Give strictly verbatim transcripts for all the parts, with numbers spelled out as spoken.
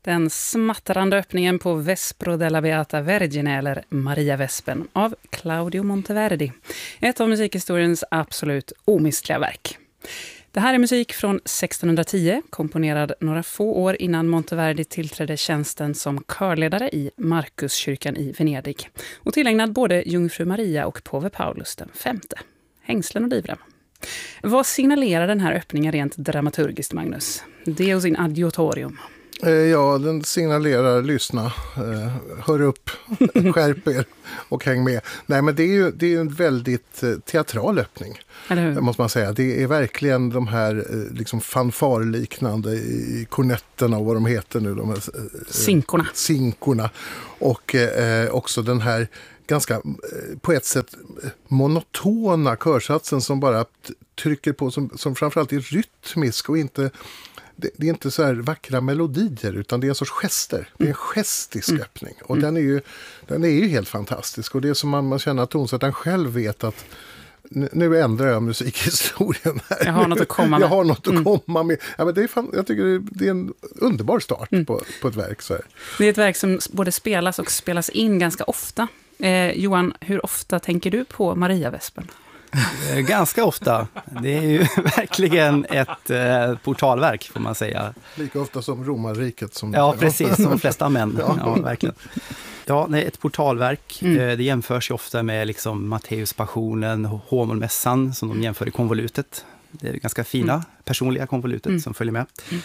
Den smattrande öppningen på Vespro della Beata Vergine, eller Maria Vespen, av Claudio Monteverdi. Ett av musikhistoriens absolut omistliga verk. Det här är musik från sextonhundratio, komponerad några få år innan Monteverdi tillträdde tjänsten som körledare i Markuskyrkan i Venedig. Och tillägnad både Jungfru Maria och påve Paulus den femte. Hängslen och livrem. Vad signalerar den här öppningen rent dramaturgiskt, Magnus? Deus in adjutorium. Ja, den signalerar, lyssna, hör upp, skärp er och häng med. Nej, men det är ju det är en väldigt teatral öppning, måste man säga. Det är verkligen de här liksom fanfarliknande i kornetterna och vad de heter nu. De här, sinkorna. Sinkorna. Och eh, också den här ganska, på ett sätt, monotona körsatsen som bara trycker på, som, som framförallt är rytmisk och inte... Det, det är inte så här vackra melodier, utan det är en sorts gester. Det är en gestisk mm. öppning. Och mm. den, är ju, den är ju helt fantastisk. Och det är som man, man känner att tonsättaren själv vet att nu, nu ändrar jag musikhistorien här. Jag har något att komma med. Jag har något att mm. komma med. Ja, men det är fan, jag tycker det är, det är en underbar start mm. på, på ett verk. Så här. Det är ett verk som både spelas och spelas in ganska ofta. Eh, Johan, hur ofta tänker du på Maria Vespen? Ganska ofta. Det är ju verkligen ett eh, portalverk, får man säga. Lika ofta som romarriket. Som ja, precis. Som de flesta män. Ja. Ja, verkligen. Ja, det är ett portalverk. Mm. Eh, det jämförs ju ofta med liksom Matteuspassionen, Håmolmässan, som de jämför i konvolutet. Det är ganska fina, mm. personliga konvolutet mm. som följer med.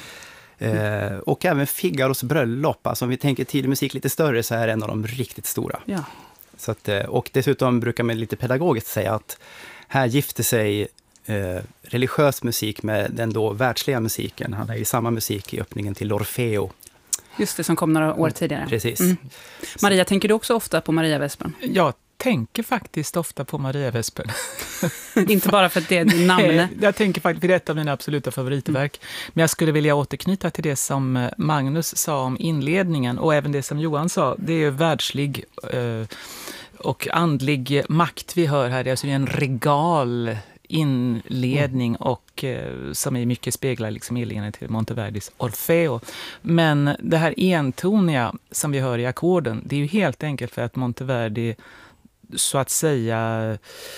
Mm. Eh, och även Figaros bröllop. Alltså om vi tänker tidig musik lite större, så är det en av de riktigt stora. Ja. Så att, och dessutom brukar man lite pedagogiskt säga att här gifter sig eh, religiös musik med den då världsliga musiken. Han är ju samma musik i öppningen till Orfeo. Just det, som kom några år tidigare. Precis. Mm. Maria, tänker du också ofta på Maria Vespen? Jag tänker faktiskt ofta på Maria Vespen. Inte bara för att det är din namn. Jag tänker faktiskt, för det är ett av mina absoluta favoritverk. Mm. Men jag skulle vilja återknyta till det som Magnus sa om inledningen, och även det som Johan sa. Det är ju världslig eh, och andlig makt vi hör här. Det är alltså en regal inledning och eh, som i mycket speglar liksom inledningen till Monteverdis Orfeo. Men det här entoniga som vi hör i ackorden, det är ju helt enkelt för att Monteverdi så att säga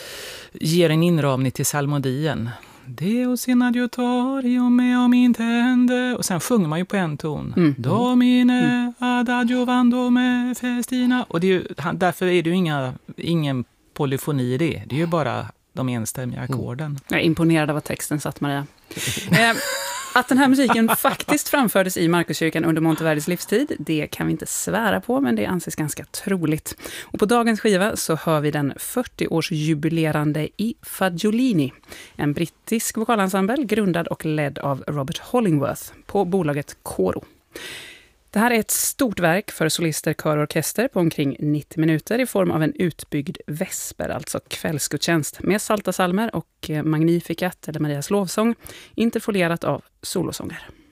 ger en inramning till salmodien. Deus in adjutorium meum intende. Och sen sjunger man ju på en ton. Mm. Domine mm. ad adjuvando me festina. Och det är ju, därför är det ju inga, ingen polyfoni i det. Det är ju bara de enstämmiga ackorden. Mm. Jag är imponerad av att texten satt, Maria. eh, Att den här musiken faktiskt framfördes i Markuskyrkan under Monteverdis livstid, det kan vi inte svära på, men det anses ganska troligt. Och på dagens skiva så hör vi den fyrtioårsjubilerande I Fagiolini, en brittisk vokalensemble grundad och ledd av Robert Hollingworth på bolaget Coro. Det här är ett stort verk för solister, kör och orkester på omkring nittio minuter i form av en utbyggd vesper, alltså kvällsgudstjänst, med saltasalmer och Magnificat eller Marias lovsång, interfolierat av solosånger.